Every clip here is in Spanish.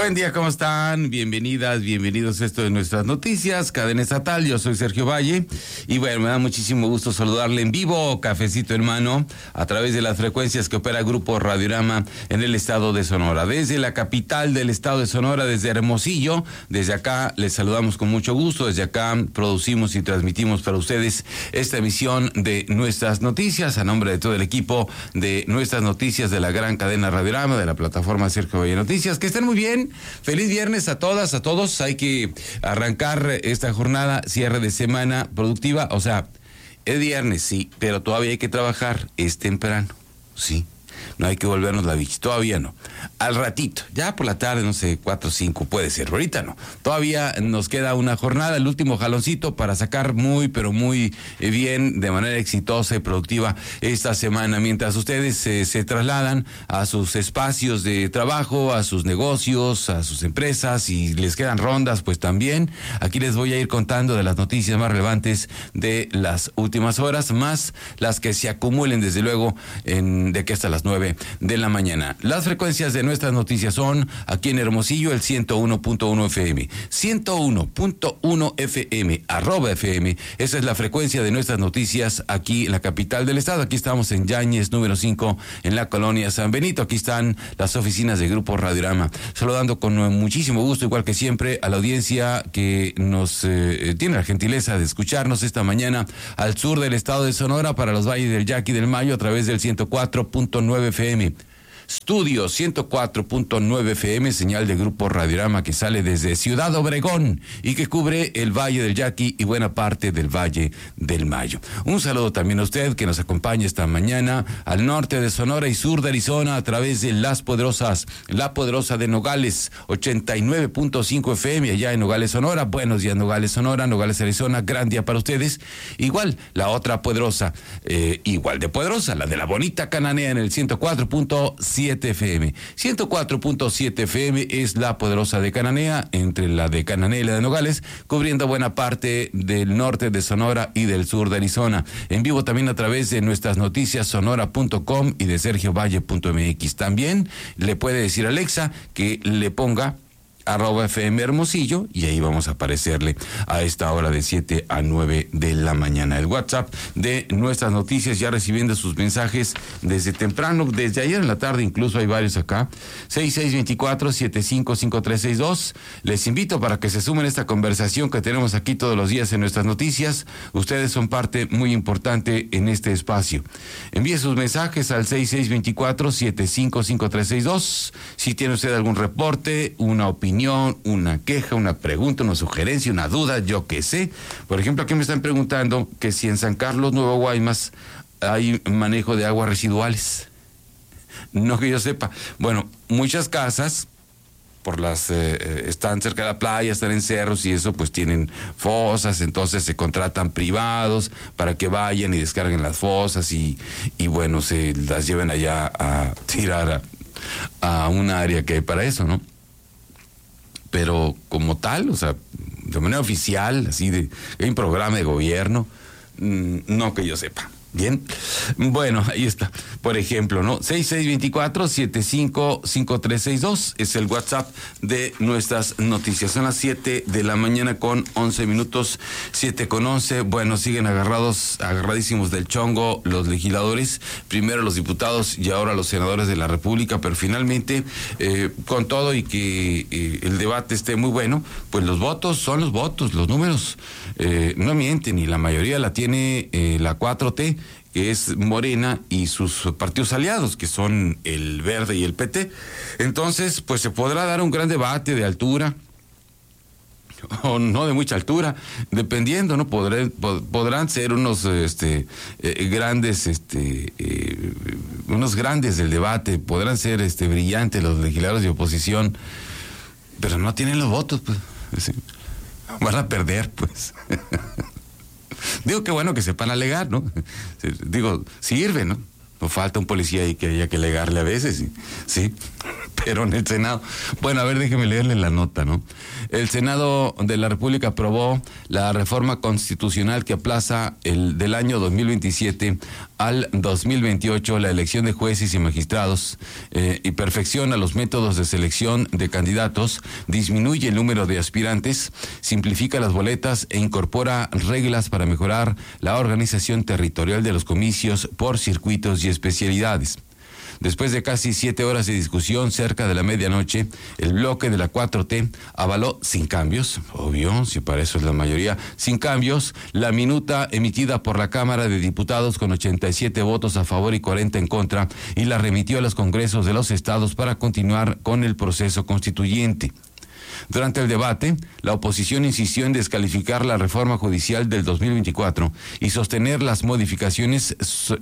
Buen día, ¿cómo están? Bienvenidas, bienvenidos a esto de nuestras noticias, Cadena Estatal. Yo soy Sergio Valle y bueno, me da muchísimo gusto saludarle en vivo, cafecito en mano, a través de las frecuencias que opera Grupo Radiorama en el estado de Sonora. Desde la capital del estado de Sonora, desde Hermosillo, desde acá les saludamos con mucho gusto. Desde acá producimos y transmitimos para ustedes esta emisión de nuestras noticias, a nombre de todo el equipo de nuestras noticias de la gran cadena Radiorama, de la plataforma Sergio Valle Noticias. Que estén muy bien. Feliz viernes a todas, a todos. Hay que arrancar esta jornada, cierre de semana productiva. O sea, es viernes, sí, pero todavía hay que trabajar. Es temprano, sí. No hay que volvernos la bici, todavía no. Al ratito, ya por la tarde, no sé, 4 o 5 puede ser, ahorita no. Todavía nos queda una jornada, el último jaloncito para sacar muy, pero muy bien, de manera exitosa y productiva esta semana. Mientras ustedes se trasladan a sus espacios de trabajo, a sus negocios, a sus empresas, y les quedan rondas, pues también. Aquí les voy a ir contando de las noticias más relevantes de las últimas horas, más las que se acumulen, desde luego, de que hasta las 9 de la mañana. Las frecuencias de nuestras noticias son aquí en Hermosillo el 101.1 FM, 101.1 FM, @FM. Esa es la frecuencia de nuestras noticias aquí en la capital del estado. Aquí estamos en Yáñez, número 5, en la colonia San Benito. Aquí están las oficinas de Grupo Radiorama. Saludando con muchísimo gusto, igual que siempre, a la audiencia que nos tiene la gentileza de escucharnos esta mañana al sur del estado de Sonora, para los valles del Yaqui y del Mayo, a través del 104.9 FM. Estudio 104.9 FM, señal de Grupo Radiorama que sale desde Ciudad Obregón y que cubre el Valle del Yaqui y buena parte del Valle del Mayo. Un saludo también a usted que nos acompaña esta mañana al norte de Sonora y sur de Arizona a través de Las Poderosas, La Poderosa de Nogales, 89.5 FM allá en Nogales, Sonora. Buenos días, Nogales, Sonora, Nogales, Arizona, gran día para ustedes. Igual, la otra poderosa, igual de poderosa, la de la bonita Cananea en el 104.7 FM. 104.7 FM es La Poderosa de Cananea, entre la de Cananea y la de Nogales, cubriendo buena parte del norte de Sonora y del sur de Arizona. En vivo también a través de nuestras noticias sonora.com y de sergiovalle.mx. También le puede decir a Alexa que le ponga @FM Hermosillo y ahí vamos a aparecerle a esta hora de 7 a 9 de la mañana. El WhatsApp de nuestras noticias, ya recibiendo sus mensajes desde temprano, desde ayer en la tarde, incluso hay varios acá. 6624-755362. Les invito para que se sumen a esta conversación que tenemos aquí todos los días en nuestras noticias. Ustedes son parte muy importante en este espacio. Envíe sus mensajes al 6624-755362. Si tiene usted algún reporte, una opinión, una queja, una pregunta, una sugerencia, una duda, yo qué sé. Por ejemplo, aquí me están preguntando que si en San Carlos, Nuevo Guaymas, hay manejo de aguas residuales. No que yo sepa. Bueno, muchas casas, están cerca de la playa, están en cerros y eso, pues tienen fosas, entonces se contratan privados para que vayan y descarguen las fosas y bueno, se las lleven allá a tirar a un área que hay para eso, ¿no? Pero como tal, o sea, de manera oficial, así hay un programa de gobierno, no que yo sepa. Bien, bueno, ahí está. Por ejemplo, ¿no? 6624-755362 es el WhatsApp de nuestras noticias. Son las 7 de la mañana con 11 minutos, 7:11. Bueno, siguen agarradísimos del chongo los legisladores, primero los diputados y ahora los senadores de la República, pero finalmente, con todo y que el debate esté muy bueno, pues los votos son los votos, los números no mienten, y la mayoría la tiene la 4T, que es Morena y sus partidos aliados, que son el Verde y el PT. Entonces, pues se podrá dar un gran debate de altura, o no de mucha altura, dependiendo, ¿no? Podrán ser unos grandes, unos grandes del debate, podrán ser brillantes los legisladores de oposición, pero no tienen los votos, pues. Sí. Van a perder, pues. Digo, qué bueno que sepan alegar, ¿no? Digo, sirve, ¿no? No falta un policía ahí que haya que alegarle a veces, sí. pero en el Senado. Bueno, a ver, déjeme leerle la nota, ¿no? El Senado de la República aprobó la reforma constitucional que aplaza del año 2027 al 2028 la elección de jueces y magistrados y perfecciona los métodos de selección de candidatos, disminuye el número de aspirantes, simplifica las boletas e incorpora reglas para mejorar la organización territorial de los comicios por circuitos y especialidades. Después de casi 7 horas de discusión cerca de la medianoche, el bloque de la 4T avaló sin cambios, obvio, si para eso es la mayoría, sin cambios, la minuta emitida por la Cámara de Diputados con 87 votos a favor y 40 en contra y la remitió a los congresos de los estados para continuar con el proceso constituyente. Durante el debate, la oposición insistió en descalificar la reforma judicial del 2024 y sostener que las modificaciones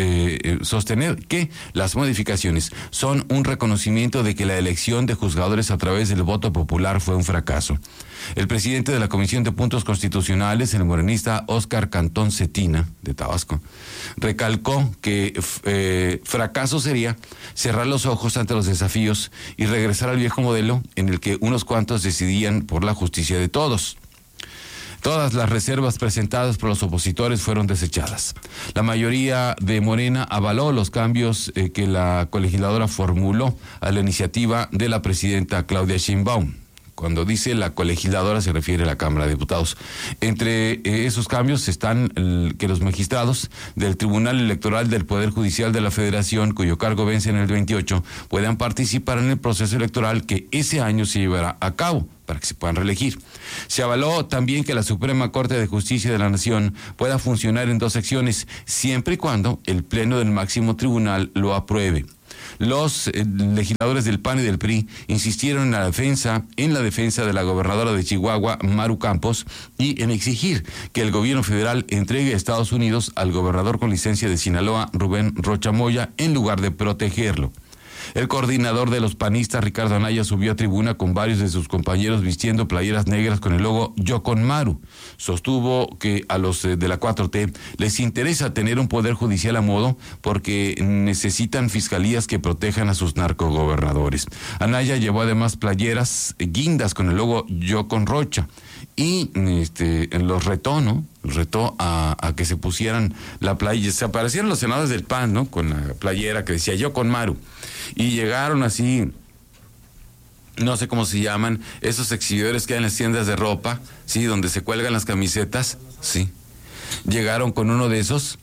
son un reconocimiento de que la elección de juzgadores a través del voto popular fue un fracaso. El presidente de la Comisión de Puntos Constitucionales, el morenista Óscar Cantón Cetina, de Tabasco, recalcó que fracaso sería cerrar los ojos ante los desafíos y regresar al viejo modelo en el que unos cuantos decidían por la justicia de todos. Todas las reservas presentadas por los opositores fueron desechadas. La mayoría de Morena avaló los cambios que la colegisladora formuló a la iniciativa de la presidenta Claudia Sheinbaum. Cuando dice la colegisladora se refiere a la Cámara de Diputados. Entre esos cambios están que los magistrados del Tribunal Electoral del Poder Judicial de la Federación, cuyo cargo vence en el 28, puedan participar en el proceso electoral que ese año se llevará a cabo para que se puedan reelegir. Se avaló también que la Suprema Corte de Justicia de la Nación pueda funcionar en 2 secciones, siempre y cuando el Pleno del máximo tribunal lo apruebe. Los legisladores del PAN y del PRI insistieron en la defensa de la gobernadora de Chihuahua, Maru Campos, y en exigir que el gobierno federal entregue a Estados Unidos al gobernador con licencia de Sinaloa, Rubén Rocha Moya, en lugar de protegerlo. El coordinador de los panistas, Ricardo Anaya, subió a tribuna con varios de sus compañeros vistiendo playeras negras con el logo Yo con Maru. Sostuvo que a los de la 4T les interesa tener un poder judicial a modo porque necesitan fiscalías que protejan a sus narcogobernadores. Anaya llevó además playeras guindas con el logo Yo con Rocha y los retó, ¿no? Retó a que se pusieran la playera. Se aparecieron los senadores del PAN, ¿no? Con la playera que decía Yo con Maru. Y llegaron así, no sé cómo se llaman, esos exhibidores que hay en las tiendas de ropa, sí, donde se cuelgan las camisetas, sí. Llegaron con uno de esos,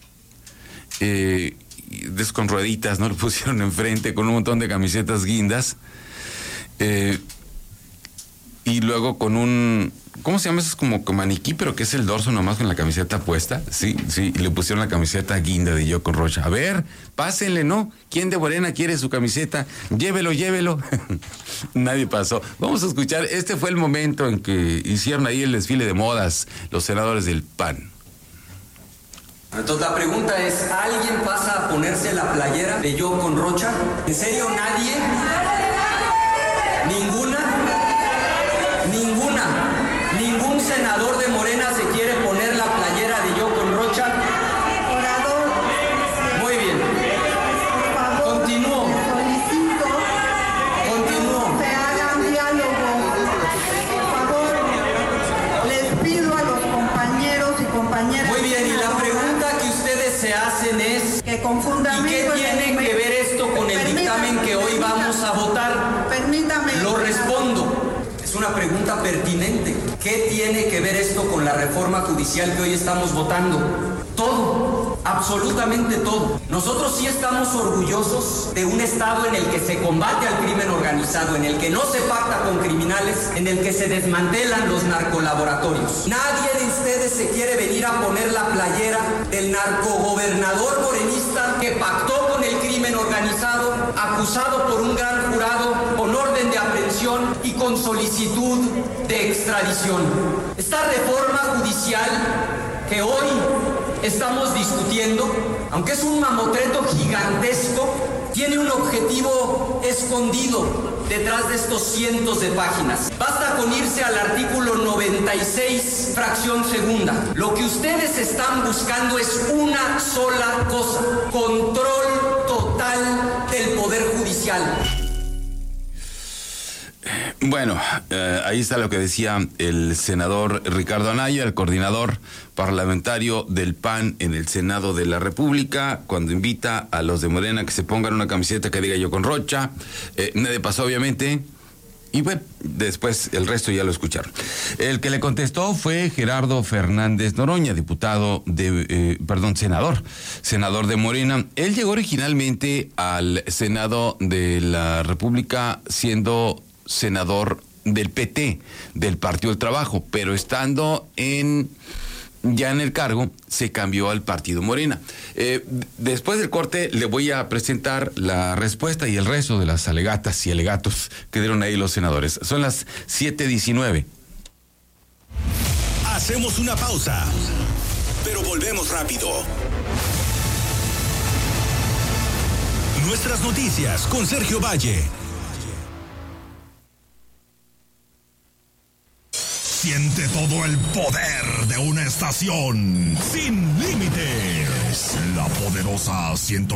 con rueditas, ¿no? Lo pusieron enfrente con un montón de camisetas guindas. Y luego con un, ¿cómo se llama? Eso es como maniquí, pero que es el dorso nomás con la camiseta puesta. Sí, y le pusieron la camiseta guinda de Yo con Rocha. A ver, pásenle, ¿no? ¿Quién de Morena quiere su camiseta? Llévelo. Nadie pasó. Vamos a escuchar, este fue el momento en que hicieron ahí el desfile de modas los senadores del PAN. Entonces la pregunta es, ¿alguien pasa a ponerse la playera de Yo con Rocha? ¿En serio nadie? ¿Ningún senador de Morena se quiere poner la playera de Yo con Rocha? Orador. Muy bien. Por favor, Continúo. solicito que se haga un diálogo. Por favor, les pido a los compañeros y compañeras. Muy bien, y la pregunta que ustedes se hacen es, que con fundamento. ¿y qué tiene que ver esto con el dictamen que hoy vamos a votar? Permítame. Lo respondo. Es una pregunta pertinente. ¿Qué tiene que ver esto con la reforma judicial que hoy estamos votando? Todo, absolutamente todo. Nosotros sí estamos orgullosos de un Estado en el que se combate al crimen organizado, en el que no se pacta con criminales, en el que se desmantelan los narcolaboratorios. Nadie de ustedes se quiere venir a poner la playera del narcogobernador morenista que pactó con el crimen organizado, acusado por un gran jurado, con orden de aprehensión y con solicitud de extradición. Esta reforma judicial que hoy estamos discutiendo, aunque es un mamotreto gigantesco, tiene un objetivo escondido detrás de estos cientos de páginas. Basta con irse al artículo 96, fracción segunda. Lo que ustedes están buscando es una sola cosa: control total del Poder Judicial. Bueno, ahí está lo que decía el senador Ricardo Anaya, el coordinador parlamentario del PAN en el Senado de la República, cuando invita a los de Morena que se pongan una camiseta que diga yo con Rocha. Nadie pasó, obviamente. Y bueno, después el resto ya lo escucharon. El que le contestó fue Gerardo Fernández Noroña, senador de Morena. Él llegó originalmente al Senado de la República siendo senador del PT, del Partido del Trabajo, pero estando ya en el cargo, se cambió al Partido Morena. Después del corte le voy a presentar la respuesta y el resto de las alegatas y alegatos que dieron ahí los senadores. Son las 7:19. Hacemos una pausa, pero volvemos rápido. Nuestras noticias con Sergio Valle. Siente todo el poder de una estación sin límites. La poderosa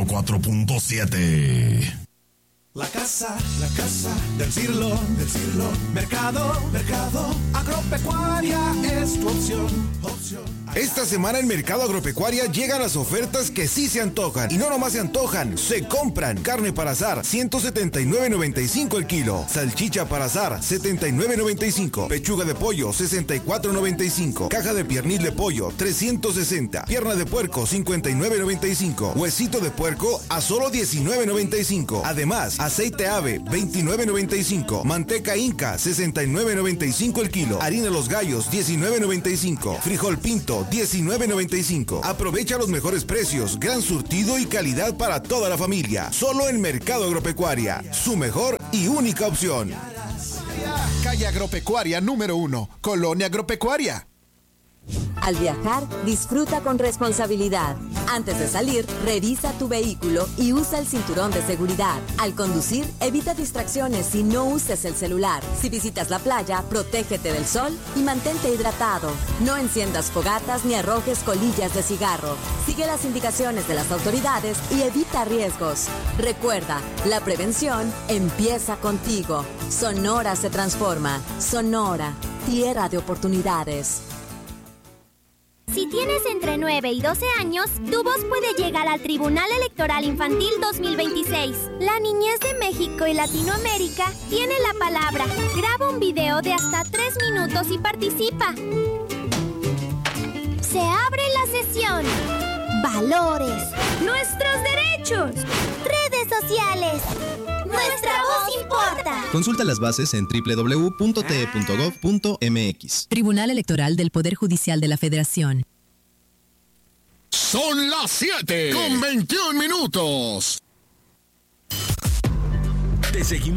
104.7. La casa del siglo, mercado, agropecuaria es tu opción. Esta semana en Mercado Agropecuaria llegan las ofertas que sí se antojan. Y no nomás se antojan, se compran. Carne para asar, 179.95 el kilo. Salchicha para asar, 79.95. Pechuga de pollo, 64.95. Caja de piernil de pollo, 360. Pierna de puerco, 59.95. Huesito de puerco a solo 19.95. Además, aceite ave, 29.95. Manteca Inca, 69.95 el kilo. Harina Los Gallos, 19.95. Frijol pinto, 19.95. Aprovecha los mejores precios, gran surtido y calidad para toda la familia. Solo en Mercado Agropecuaria, su mejor y única opción. Calle Agropecuaria número 1, Colonia Agropecuaria. Al viajar, disfruta con responsabilidad. Antes de salir, revisa tu vehículo y usa el cinturón de seguridad. Al conducir, evita distracciones y no uses el celular. Si visitas la playa, protégete del sol y mantente hidratado. No enciendas fogatas ni arrojes colillas de cigarro. Sigue las indicaciones de las autoridades y evita riesgos. Recuerda, la prevención empieza contigo. Sonora se transforma. Sonora, tierra de oportunidades. Si tienes entre 9 y 12 años, tu voz puede llegar al Tribunal Electoral Infantil 2026. La niñez de México y Latinoamérica tiene la palabra. Graba un video de hasta 3 minutos y participa. Se abre la sesión. Valores. Nuestros derechos. Redes sociales. Nuestra voz importa. Consulta las bases en www.te.gov.mx. Tribunal Electoral del Poder Judicial de la Federación. Son las 7:21. Te seguimos